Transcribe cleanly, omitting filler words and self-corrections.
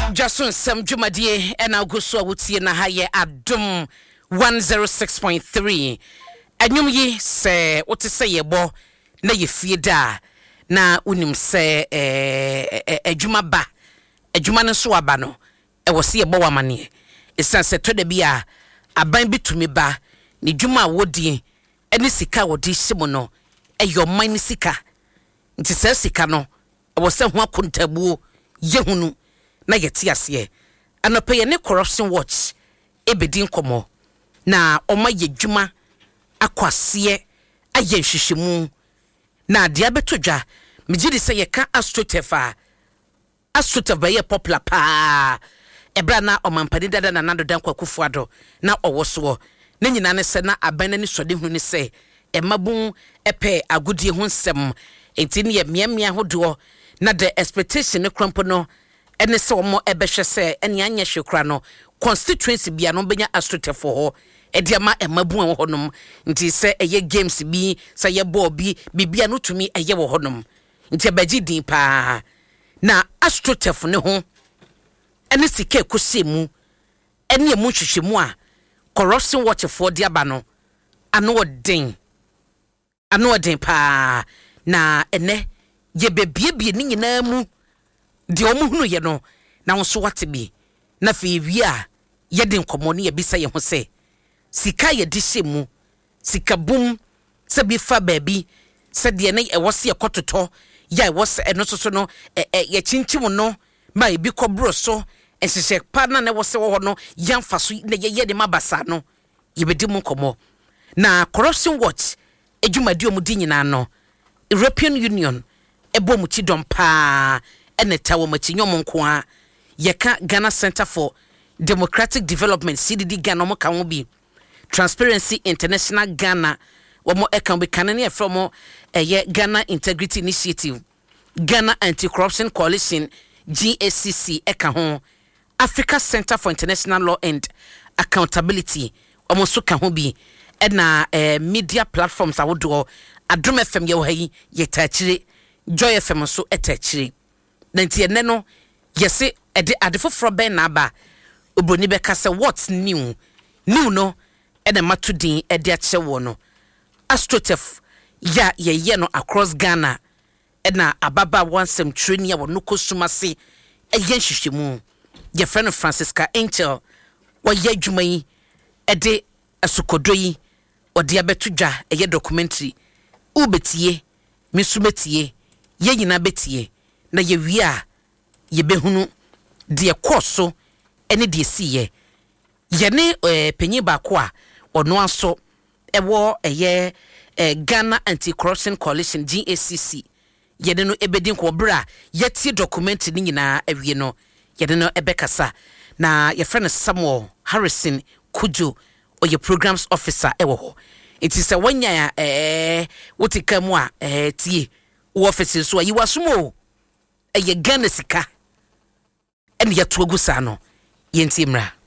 Jason Sam Jumadie and Augusto Wuti na haye Adum 106.3. Anyum ye se what to say ye bo na ye fie da na unim se adwuma ba adwuma no so aba no e wo se ye bo wamane esan se to da bia aban bitumi ba ni dwuma wodie ene sika wodi hye no e your man sika nti se sika no e wo se ho akontabuo ye hunu na yeti ase anope ye ne corruption watch ebedi nkomo na oma ye dwuma akwase aye hwehwemu na de abetodwa megidi se ye ka astrotefa ba ye popular pa ebra na omampani dada na nado dan kwakufu ado na owoso na nyina ne se na aban ni sode hu ni se emabun epe agudie ho nsem enti ne ye miamia hodo na the expectation ne krampo no ene se omo ebehwe se ene anya hwekra no constituency bia no benya astrotefo ho ediama emabun ho honom nti se eye games bi se ye ball bi bibia no tumi eye wo honom nti abaji din pa na astrotefo ne ho ene sike kosemu ene emu hwehwemu a corruption watch for dia ba no ano odin pa na ene ye bebie ni nyina mu de omuhunu ye no na wonso wate bi na fe wi a ye de nkomo ne ye bisa ye ho se sika ye di shemu sika bum se bi fa baabi se de ne e wose ye kototo ya e wose eno soso no ye chinchim no ma e bi kobro so ensese pa na ne wose wo no yamfa so ne ye de mabasa no ye bedi mu nkomo na corruption watch edwumadi omudi nyina no European Union ebo mu ti dom pa eneta wo machi nyom nko a yeka Ghana Center for Democratic Development CDD Ghana mo kan wo bi Transparency International Ghana wo mo e kan be kan ne e from Ghana Integrity Initiative, Ghana Anti-Corruption Coalition GACC e kan ho, Africa Center for International Law and Accountability wo mo so kan ho bi e na media platforms awodo Adum FM ye wo hayi ye tachire Joy FM so etachire nanti ene no yese ade foforo ben na aba obroni be ka se what's new no ene matudin ede ache wo no astrotef ya ye no across Ghana ena ababa wansem training wo no kosumase eyen hwehwemu ye friend Francisca Angel wo ye adwuma yi ede asukodoyi ode abetudwa eye documentary ubetie misumetie ye nyina betie na ye wi a ye behunu de koso ene de siye ye ne panyi ba ko a ono aso ewo eye Ghana Anti-Corruption Coalition GACC ye ne no ebedin ko bra ye tie document ni nyina awie no ye ne no ebekasa na ye friend Samuel Harrison Kujo oye programs officer ewo ho it is a wanya wotika mu a tie office so yi wasumo eye Ghana sika ene ye to agusa no ye ntimra